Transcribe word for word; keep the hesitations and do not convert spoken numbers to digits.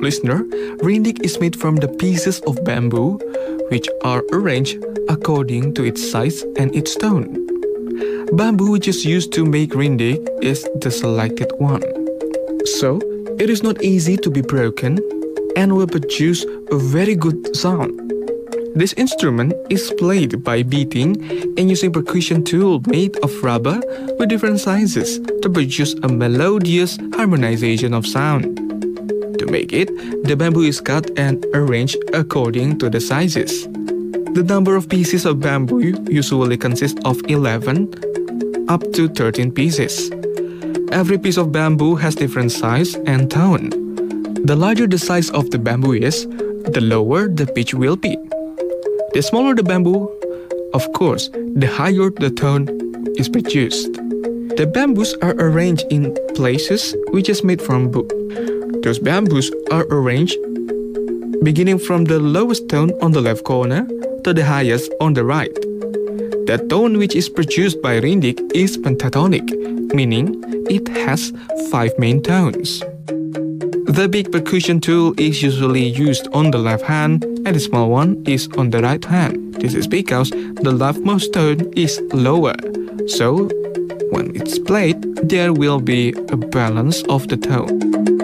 listener, rindik is made from the pieces of bamboo, which are arranged according to its size and its tone. Bamboo which is used to make rindik is the selected one. So, it is not easy to be broken and will produce a very good sound. This instrument is played by beating and using percussion tool made of rubber with different sizes to produce a melodious harmonization of sound. To make it, the bamboo is cut and arranged according to the sizes. The number of pieces of bamboo usually consists of eleven up to thirteen pieces. Every piece of bamboo has different size and tone. The larger the size of the bamboo is, the lower the pitch will be. The smaller the bamboo, of course, the higher the tone is produced. The bamboos are arranged in places which is made from wood. Those bamboos are arranged beginning from the lowest tone on the left corner to the highest on the right. The tone which is produced by rindik is pentatonic, meaning it has five main tones. The big percussion tool is usually used on the left hand and the small one is on the right hand. This is because the leftmost tone is lower, so when it's played, there will be a balance of the tone.